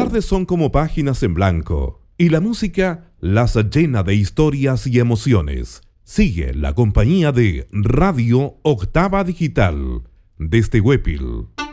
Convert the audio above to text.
tardes son como páginas en blanco y la música las llena de historias y emociones. Sigue la compañía de Radio Octava Digital desde Huépil.